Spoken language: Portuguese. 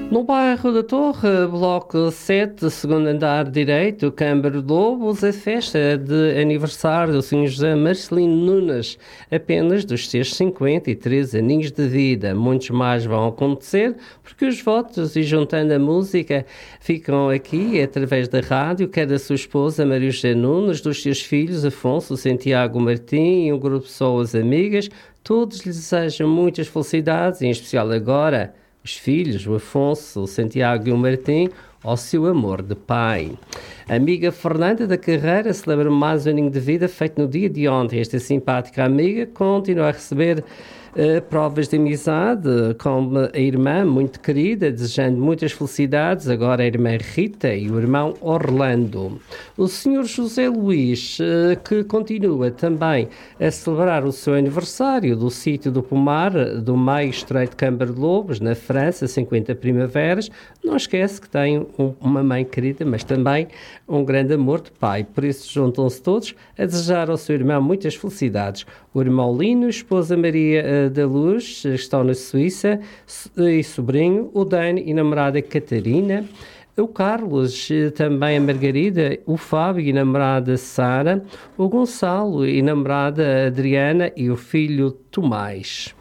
No bairro da Torre, bloco 7, segundo andar direito, Câmara de Lobos, a festa de aniversário do Sr. José Marcelino Nunes, apenas dos seus 53 aninhos de vida. Muitos mais vão acontecer, porque os votos, e juntando a música, ficam aqui através da rádio, quer da sua esposa Maria José Nunes, dos seus filhos Afonso, Santiago Martim e um grupo de pessoas amigas. Todos lhes desejam muitas felicidades, em especial agora os filhos, o Afonso, o Santiago e o Martim, ao seu amor de pai. A amiga Fernanda da Carreira celebra mais um aninho de vida feito no dia de ontem. Esta simpática amiga continua a receber provas de amizade com a irmã muito querida, desejando muitas felicidades, agora a irmã Rita e o irmão Orlando. O Sr. José Luís, que continua também a celebrar o seu aniversário do sítio do Pomar, do meio estreito de Câmara de Lobos, na França, 50 primaveras, não esquece que tem uma mãe querida, mas também um grande amor de pai. Por isso juntam-se todos a desejar ao seu irmão muitas felicidades. O irmão Lino, esposa Maria da Luz, estão na Suíça, e sobrinho, o Dani e namorada Catarina, o Carlos, também a Margarida, o Fábio e namorada Sara, o Gonçalo e namorada Adriana e o filho Tomás.